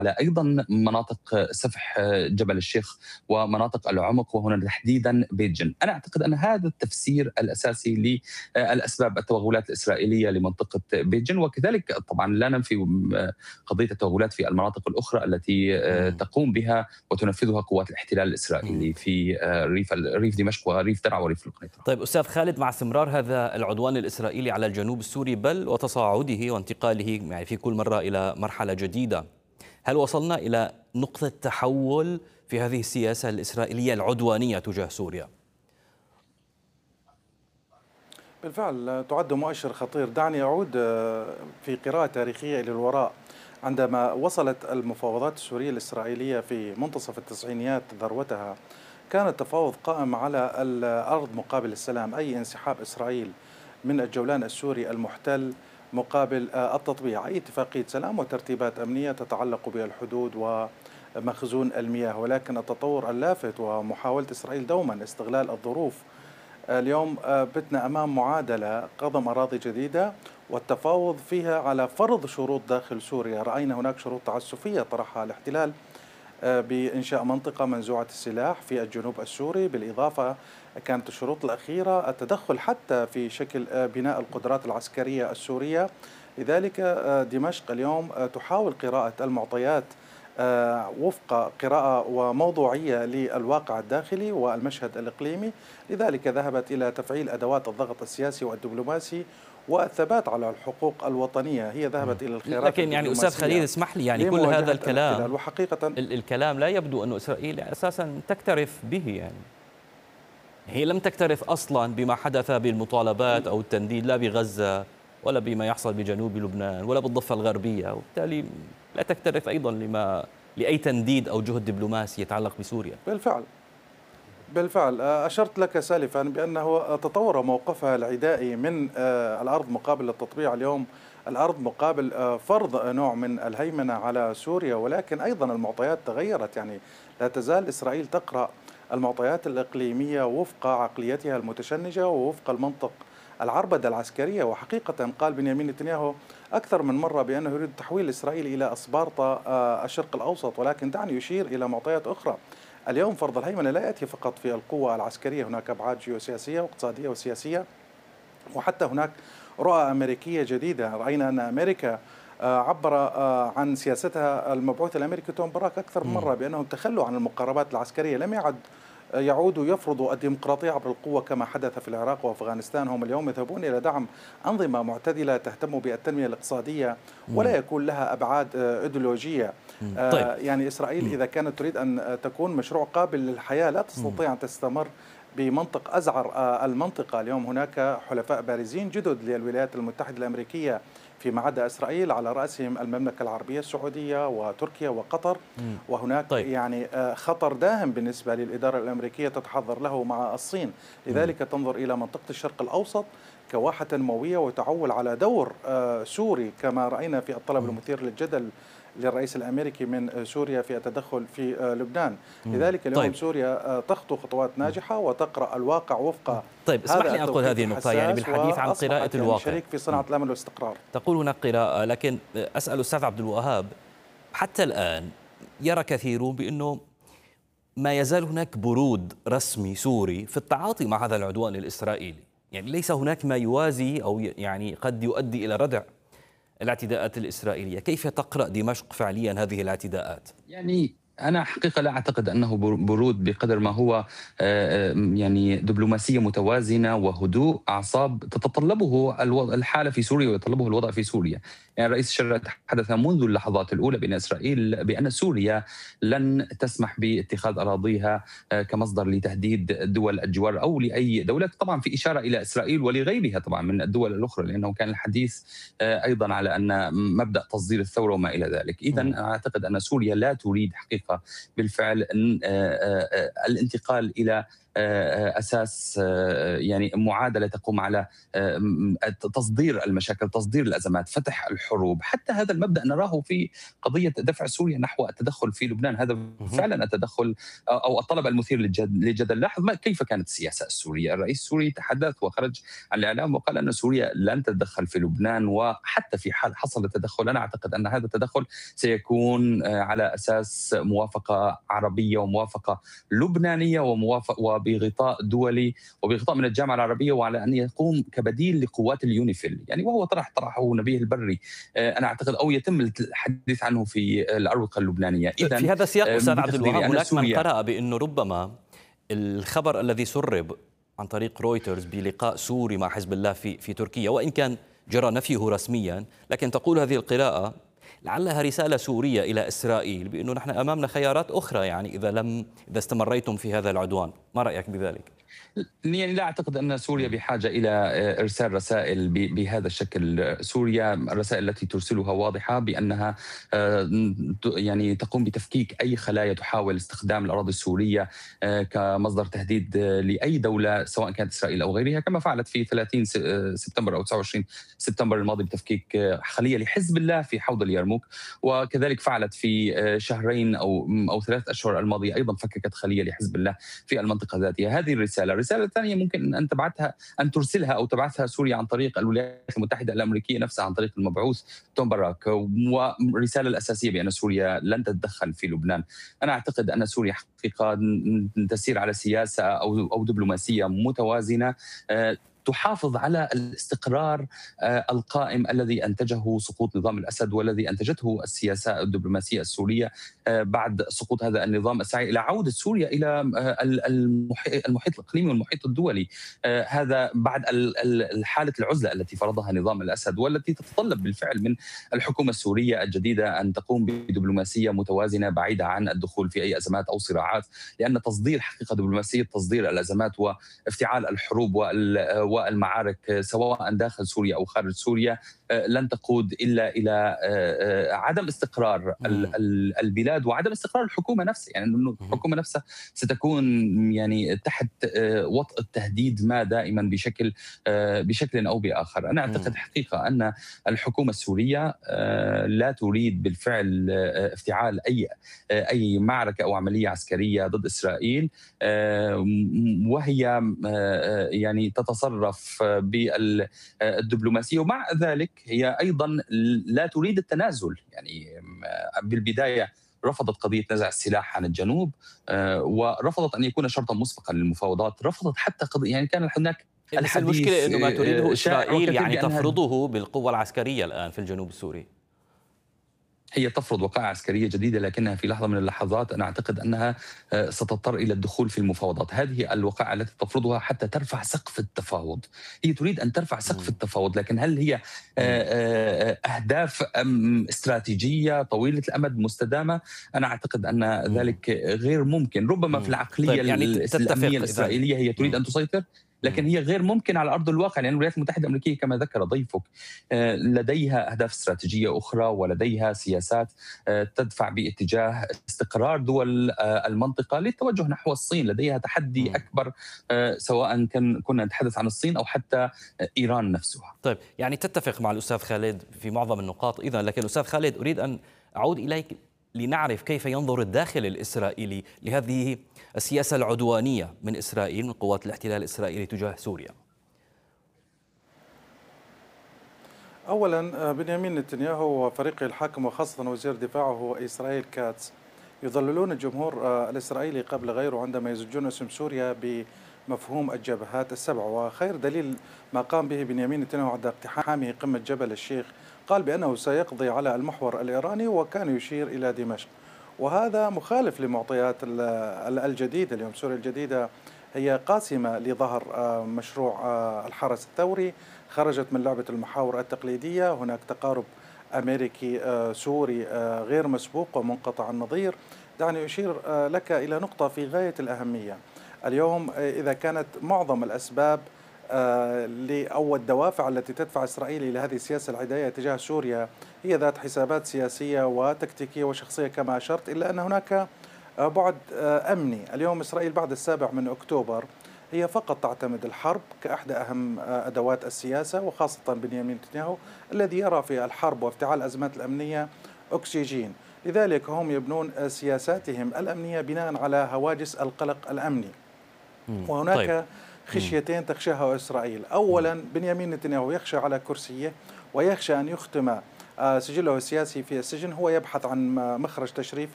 أيضا مناطق سفح جبل الشيخ ومناطق العمق، وهنا تحديدا بيت جن. أنا أعتقد أن هذا التفسير الأساسي للأسباب التوغلات الإسرائيلية لمنطقة بيت جن، وكذلك طبعا لا ننفي قضية التوغلات في المناطق الأخرى التي إمم. تقوم بها وتنفذها قوات الاحتلال إمم. الإسرائيلي في ريف دمشق وريف درعا وريف القنيطرة. طيب أستاذ خالد، مع استمرار هذا العدوان الإسرائيلي على الجنوب السوري بل وتصاعده وانتقاله يعني في كل مرة إلى مرحلة جديدة، هل وصلنا إلى نقطة تحول في هذه السياسة الإسرائيلية العدوانية تجاه سوريا؟ بالفعل تعد مؤشر خطير. دعني أعود في قراءة تاريخية إلى الوراء. عندما وصلت المفاوضات السورية الإسرائيلية في منتصف التسعينيات ذروتها، كان التفاوض قائم على الأرض مقابل السلام، أي انسحاب إسرائيل من الجولان السوري المحتل مقابل التطبيع، أي اتفاقية سلام وترتيبات أمنية تتعلق بالحدود ومخزون المياه. ولكن التطور اللافت ومحاولة إسرائيل دوما استغلال الظروف، اليوم بتنا أمام معادلة قضم أراضي جديدة والتفاوض فيها على فرض شروط داخل سوريا. رأينا هناك شروط تعسفية طرحها الاحتلال بإنشاء منطقة منزوعة السلاح في الجنوب السوري، بالإضافة كانت الشروط الأخيرة التدخل حتى في شكل بناء القدرات العسكرية السورية. لذلك دمشق اليوم تحاول قراءة المعطيات وفق قراءة وموضوعية للواقع الداخلي والمشهد الإقليمي. لذلك ذهبت إلى تفعيل أدوات الضغط السياسي والدبلوماسي والثبات على الحقوق الوطنية. هي ذهبت إلى الخيارات لكن يعني أستاذ خليل اسمح لي، يعني كل هذا الكلام وحقيقة الكلام لا يبدو أن إسرائيل أساسا تكترث به، يعني هي لم تكترث أصلا بما حدث بالمطالبات أو التنديد، لا بغزة ولا بما يحصل بجنوب لبنان ولا بالضفة الغربية، وبالتالي لا تكترث أيضا لأي تنديد أو جهد دبلوماسي يتعلق بسوريا. بالفعل أشرت لك سالفا بأنه تطور موقفها العدائي من الأرض مقابل التطبيع. اليوم الأرض مقابل فرض نوع من الهيمنة على سوريا، ولكن أيضا المعطيات تغيرت. يعني لا تزال إسرائيل تقرأ المعطيات الإقليمية وفق عقليتها المتشنجة ووفق المنطق العربدة العسكرية. وحقيقة قال بنيامين نتنياهو أكثر من مرة بأنه يريد تحويل إسرائيل إلى أسبارتا الشرق الأوسط، ولكن دعني يشير إلى معطيات أخرى. اليوم فرض الهيمنة لا يأتي فقط في القوة العسكرية، هناك أبعاد جيوسياسية واقتصادية وسياسية، وحتى هناك رؤى أمريكية جديدة. رأينا أن أمريكا عبر عن سياستها المبعوث الأمريكي توم باراك أكثر من مرة بأنهم تخلوا عن المقاربات العسكرية، لم يعودوا يفرضوا الديمقراطية عبر القوة كما حدث في العراق وأفغانستان. هم اليوم يذهبون إلى دعم أنظمة معتدلة تهتم بالتنمية الاقتصادية ولا يكون لها أبعاد إيديولوجية. طيب. يعني إسرائيل إذا كانت تريد أن تكون مشروع قابل للحياة لا تستطيع أن تستمر بمنطق أزعر المنطقة. اليوم هناك حلفاء بارزين جدد للولايات المتحدة الأمريكية فيما عدا إسرائيل، على رأسهم المملكة العربية السعودية وتركيا وقطر. وهناك طيب. يعني خطر داهم بالنسبة للإدارة الأمريكية تتحضر له مع الصين. لذلك تنظر إلى منطقة الشرق الأوسط كواحة تنموية وتعول على دور سوري، كما رأينا في الطلب المثير للجدل للرئيس الأمريكي من سوريا في التدخل في لبنان. لذلك اليوم طيب. سوريا تخطو خطوات ناجحة وتقرأ الواقع وفق طيب اسمح لي أنقل هذه النقطة، يعني بالحديث عن قراءة الواقع، شريك في صناعة الأمن والاستقرار. تقول هناك قراءة، لكن أسأل أستاذ عبد الوهاب، حتى الآن يرى كثيرون بأنه ما يزال هناك برود رسمي سوري في التعاطي مع هذا العدوان الإسرائيلي، يعني ليس هناك ما يوازي أو يعني قد يؤدي إلى ردع الاعتداءات الإسرائيلية. كيف تقرأ دمشق فعليا هذه الاعتداءات؟ يعني أنا حقيقة لا أعتقد أنه برود بقدر ما هو يعني دبلوماسية متوازنة وهدوء أعصاب تتطلبه الحالة في سوريا ويتطلبه الوضع في سوريا. يعني الرئيس الشرعي تحدث منذ اللحظات الأولى بأن إسرائيل بأن سوريا لن تسمح باتخاذ أراضيها كمصدر لتهديد دول الجوار أو لأي دولة، طبعا في إشارة إلى إسرائيل ولغيرها طبعا من الدول الأخرى، لأنه كان الحديث أيضا على أن مبدأ تصدير الثورة وما إلى ذلك. إذن أعتقد أن سوريا لا تريد حقيقة بالفعل الانتقال إلى أساس يعني معادلة تقوم على تصدير المشاكل، تصدير الأزمات، فتح الحروب. حتى هذا المبدأ نراه في قضية دفع سوريا نحو التدخل في لبنان. هذا مهم. فعلا التدخل أو الطلب المثير للجدل. لاحظ كيف كانت السياسة السورية. الرئيس السوري تحدث وخرج عن الإعلام وقال أن سوريا لن تتدخل في لبنان، وحتى في حال حصل التدخل أنا أعتقد أن هذا التدخل سيكون على أساس موافقة عربية وموافقة لبنانية وبغطاء دولي وبغطاء من الجامعة العربية، وعلى أن يقوم كبديل لقوات اليونيفيل. يعني وهو طرحه نبيه البري أنا أعتقد، أو يتم الحديث عنه في الأروقة اللبنانية. إذن في هذا السياق أستاذ عبد بتقديري الوهاب، أن هناك من سوريا قرأ بأنه ربما الخبر الذي سرب عن طريق رويترز بلقاء سوري مع حزب الله في تركيا، وإن كان جرى نفيه رسميا، لكن تقول هذه القراءة لعلها رسالة سورية إلى إسرائيل بأنه نحن أمامنا خيارات أخرى، يعني إذا استمريتم في هذا العدوان. ما رأيك بذلك؟ يعني لا أعتقد أن سوريا بحاجة إلى إرسال رسائل بهذا الشكل. سوريا الرسائل التي ترسلها واضحة بأنها يعني تقوم بتفكيك أي خلايا تحاول استخدام الأراضي السورية كمصدر تهديد لأي دولة سواء كانت إسرائيل أو غيرها، كما فعلت في 30 سبتمبر أو 29 سبتمبر الماضي بتفكيك خلية لحزب الله في حوض اليرموك، وكذلك فعلت في شهرين أو 3 أشهر الماضية أيضا فككت خلية لحزب الله في المنطقة ذاتها. هذه الرسالة الثانية ممكن أن تبعثها، أن ترسلها أو تبعثها سوريا عن طريق الولايات المتحدة الأمريكية نفسها، عن طريق المبعوث توم باراك. والرسالة الأساسية بأن سوريا لن تتدخل في لبنان. أنا أعتقد أن سوريا حقيقة تسير على سياسة أو دبلوماسية متوازنة تحافظ على الاستقرار القائم الذي أنتجه سقوط نظام الأسد والذي أنتجته السياسة الدبلوماسية السورية بعد سقوط هذا النظام، السعي إلى عودة سوريا إلى المحيط الإقليمي والمحيط الدولي. هذا بعد حالة العزلة التي فرضها نظام الأسد، والتي تتطلب بالفعل من الحكومة السورية الجديدة أن تقوم بدبلوماسية متوازنة بعيدة عن الدخول في أي أزمات أو صراعات، لأن تصدير حقيقة دبلوماسية تصدير الأزمات وافتعال الحروب والمعارك سواء داخل سوريا أو خارج سوريا لن تقود إلا إلى عدم استقرار البلاد وعدم استقرار الحكومة نفسها. يعني أنه الحكومة نفسها ستكون يعني تحت وطأ التهديد ما دائما بشكل أو بآخر. أنا أعتقد حقيقة أن الحكومة السورية لا تريد بالفعل افتعال أي معركة أو عملية عسكرية ضد إسرائيل، وهي يعني تتصرف بالدبلوماسية، ومع ذلك هي أيضا لا تريد التنازل. يعني بالبداية رفضت قضية نزع السلاح عن الجنوب، ورفضت أن يكون شرطا مسبقا للمفاوضات، رفضت حتى قضية يعني كان هناك بس المشكلة أنه ما تريده شائع إسرائيل يعني بأنها تفرضه بالقوة العسكرية الآن في الجنوب السوري. هي تفرض وقائع عسكرية جديدة، لكنها في لحظة من اللحظات أنا أعتقد أنها ستضطر إلى الدخول في المفاوضات. هذه الوقائع التي تفرضها حتى ترفع سقف التفاوض. هي تريد أن ترفع سقف التفاوض، لكن هل هي أهداف استراتيجية طويلة الأمد مستدامة؟ أنا أعتقد أن ذلك غير ممكن. ربما في العقلية طيب يعني الأمنية الإسرائيلية هي تريد أن تسيطر، لكن هي غير ممكن على أرض الواقع، لأن الولايات المتحدة الأمريكية كما ذكر ضيفك لديها أهداف استراتيجية أخرى، ولديها سياسات تدفع باتجاه استقرار دول المنطقة للتوجه نحو الصين. لديها تحدي أكبر سواء كنا نتحدث عن الصين أو حتى إيران نفسها. طيب يعني تتفق مع الأستاذ خالد في معظم النقاط إذا، لكن أستاذ خالد أريد أن أعود إليك لنعرف كيف ينظر الداخل الإسرائيلي لهذه السياسة العدوانية من إسرائيل، من قوات الاحتلال الإسرائيلي تجاه سوريا. أولا بنيامين نتنياهو وفريقه الحاكم وخاصة وزير دفاعه إسرائيل كاتس يضللون الجمهور الإسرائيلي قبل غيره عندما يزجون اسم سوريا بمفهوم الجبهات السبع. وخير دليل ما قام به بنيامين نتنياهو عند اقتحامه قمة جبل الشيخ، قال بأنه سيقضي على المحور الإيراني وكان يشير إلى دمشق، وهذا مخالف لمعطيات الجديدة. اليوم سوريا الجديدة هي قاسمة لظهر مشروع الحرس الثوري، خرجت من لعبة المحاور التقليدية. هناك تقارب أمريكي سوري غير مسبوق ومنقطع النظير. دعني أشير لك إلى نقطة في غاية الأهمية. اليوم إذا كانت معظم الأسباب أو الدوافع التي تدفع إسرائيل إلى هذه السياسة العدائية تجاه سوريا هي ذات حسابات سياسية وتكتيكية وشخصية كما أشرت، إلا أن هناك بعد أمني. اليوم إسرائيل بعد 7 أكتوبر هي فقط تعتمد الحرب كأحدى أهم أدوات السياسة، وخاصة بنيامين نتنياهو الذي يرى في الحرب وافتعال الأزمات الأمنية أكسجين. لذلك هم يبنون سياساتهم الأمنية بناء على هواجس القلق الأمني. طيب. وهناك خشيتين تخشاها إسرائيل. أولا، بنيامين نتنياهو يخشى على كرسيه ويخشى أن يختم سجله السياسي في السجن. هو يبحث عن مخرج تشريفي